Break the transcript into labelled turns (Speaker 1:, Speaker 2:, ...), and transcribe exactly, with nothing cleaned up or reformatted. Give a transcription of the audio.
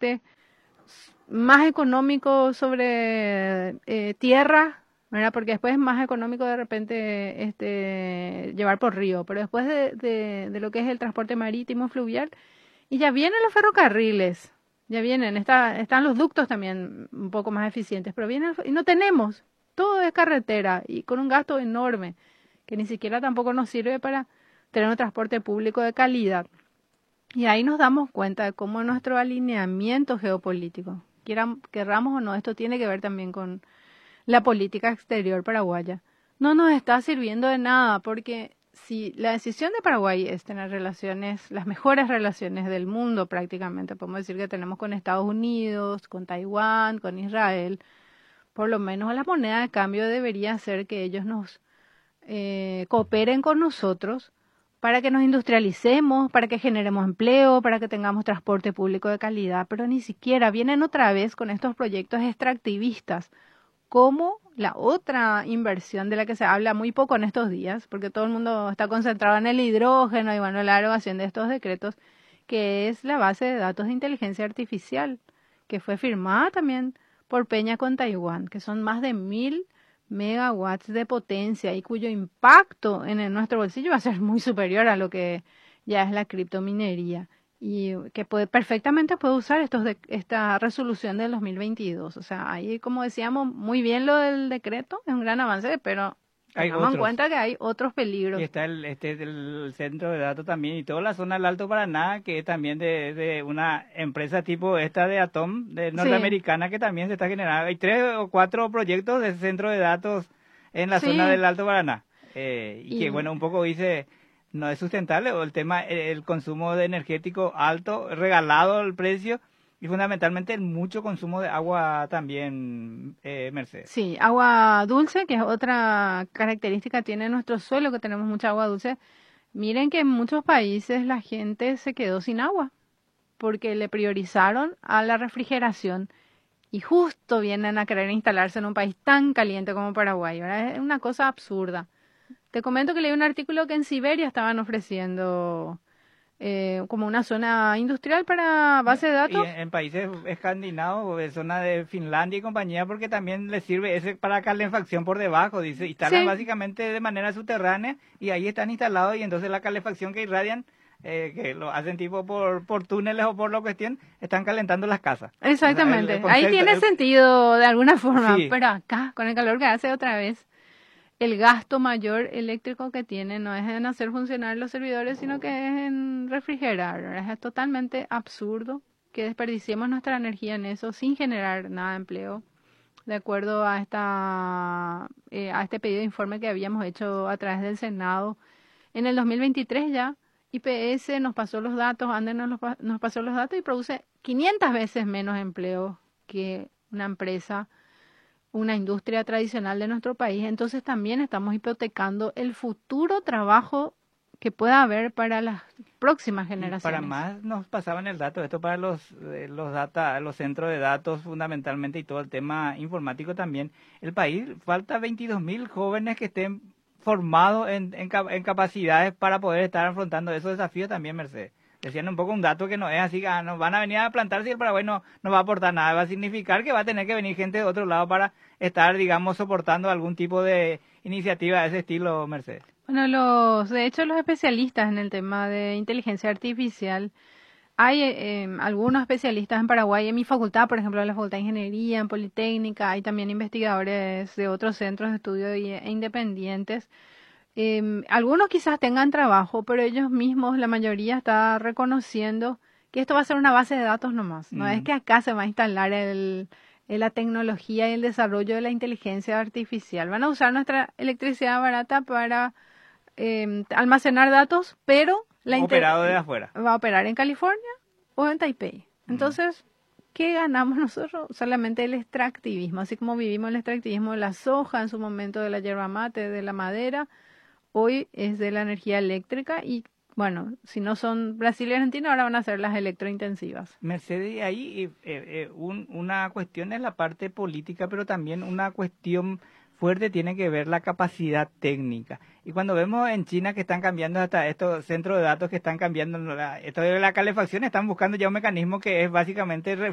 Speaker 1: transporte más económico sobre eh, tierra, ¿verdad? Porque después es más económico de repente este, llevar por río, pero después de, de, de lo que es el transporte marítimo fluvial, y ya vienen los ferrocarriles, ya vienen, está, están los ductos también un poco más eficientes, pero vienen, y no tenemos, todo es carretera y con un gasto enorme, que ni siquiera tampoco nos sirve para tener un transporte público de calidad. Y ahí nos damos cuenta de cómo nuestro alineamiento geopolítico, quieran, querramos o no, esto tiene que ver también con la política exterior paraguaya, no nos está sirviendo de nada, porque si la decisión de Paraguay es tener relaciones, las mejores relaciones del mundo prácticamente, podemos decir que tenemos con Estados Unidos, con Taiwán, con Israel, por lo menos la moneda de cambio debería ser que ellos nos eh, cooperen con nosotros para que nos industrialicemos, para que generemos empleo, para que tengamos transporte público de calidad, pero ni siquiera vienen otra vez con estos proyectos extractivistas, como la otra inversión de la que se habla muy poco en estos días, porque todo el mundo está concentrado en el hidrógeno y bueno, la derogación de estos decretos, que es la base de datos de inteligencia artificial, que fue firmada también por Peña con Taiwán, que son más de mil megawatts de potencia y cuyo impacto en el- nuestro bolsillo va a ser muy superior a lo que ya es la criptominería y que puede, perfectamente puede usar estos de, esta resolución del dos mil veintidós. O sea, ahí como decíamos, muy bien lo del decreto, es un gran avance, pero
Speaker 2: Hay
Speaker 1: tengamos en
Speaker 2: otros.
Speaker 1: cuenta que hay otros peligros.
Speaker 2: Y está el, este, el centro de datos también y toda la zona del Alto Paraná, que es también de, de una empresa tipo esta de Atom, de
Speaker 1: Sí,
Speaker 2: norteamericana, que también se está generando. Hay tres o cuatro proyectos de centro de datos en la zona
Speaker 1: sí,
Speaker 2: del Alto Paraná. Eh, y que,
Speaker 1: y
Speaker 2: bueno, un poco dice, no es sustentable, o el tema, el, el consumo de energético alto, regalado el precio, y fundamentalmente el mucho consumo de agua también, eh, Mercedes.
Speaker 1: sí, agua dulce, que es otra característica tiene nuestro suelo, que tenemos mucha agua dulce. Miren que en muchos países la gente se quedó sin agua porque le priorizaron a la refrigeración y justo vienen a querer instalarse en un país tan caliente como Paraguay, ¿verdad? Es una cosa absurda. Te comento que leí un artículo que en Siberia estaban ofreciendo eh, como una zona industrial para base de
Speaker 2: Y
Speaker 1: datos.
Speaker 2: en, en países escandinavos, en zona de Finlandia y compañía, porque también les sirve ese para calefacción por debajo, dice, instalan
Speaker 1: Sí,
Speaker 2: básicamente de manera subterránea y ahí están instalados y entonces la calefacción que irradian, eh, que lo hacen tipo por, por túneles o por la cuestión, están calentando las casas. O sea, el, el
Speaker 1: exactamente. Ahí
Speaker 2: concepto,
Speaker 1: tiene
Speaker 2: el,
Speaker 1: sentido de alguna forma,
Speaker 2: sí,
Speaker 1: pero acá, con el calor que hace otra vez, el gasto mayor eléctrico que tiene no es en hacer funcionar los servidores, sino que es en refrigerar, ¿verdad? Es totalmente absurdo que desperdiciemos nuestra energía en eso sin generar nada de empleo, de acuerdo a esta eh, a este pedido de informe que habíamos hecho a través del Senado en el dos mil veintitrés ya. I P S nos pasó los datos, Ande nos, los pa- nos pasó los datos y produce quinientas veces menos empleo que una empresa, una industria tradicional de nuestro país. Entonces también estamos hipotecando el futuro trabajo que pueda haber para las próximas
Speaker 2: y para
Speaker 1: generaciones.
Speaker 2: más nos pasaban el dato, esto para los, eh, los data, los centros de datos fundamentalmente y todo el tema informático también. El país, falta veintidós mil jóvenes que estén formados en, en, ca- en capacidades para poder estar afrontando esos desafíos también, Mercedes. Decían un poco un dato que no es así, que ah, nos van a venir a plantar si el Paraguay no, no va a aportar nada. Va a significar que va a tener que venir gente de otro lado para estar, digamos, soportando algún tipo de iniciativa de ese estilo, Mercedes.
Speaker 1: Bueno, los, de hecho, los especialistas en el tema de inteligencia artificial, hay eh, em, algunos especialistas en Paraguay, en mi facultad, por ejemplo, en la Facultad de Ingeniería, en Politécnica, hay también investigadores de otros centros de estudio y- e independientes. Em, algunos quizás tengan trabajo, pero ellos mismos, la mayoría, está reconociendo que esto va a ser una base de datos nomás. No es
Speaker 2: Mm.
Speaker 1: que acá se va a instalar el, el- la tecnología y el desarrollo de la inteligencia artificial. Van a usar nuestra electricidad barata para em, almacenar datos, pero la inte-
Speaker 2: Operado de afuera.
Speaker 1: va a operar en California o en Taipei.
Speaker 2: Mm.
Speaker 1: Entonces, ¿qué ganamos nosotros? Solamente el extractivismo, así como vivimos el extractivismo de la soja en su momento, de la yerba mate, de la madera, hoy es de la energía eléctrica y bueno, si no son Brasil y Argentina, ahora van a ser las electrointensivas.
Speaker 2: Mercedes, ahí eh, eh, un- una cuestión es la parte política, pero también una cuestión fuerte tiene que ver la capacidad técnica. Y cuando vemos en China que están cambiando hasta estos centros de datos que están cambiando la, esto de la calefacción, están buscando ya un mecanismo que es básicamente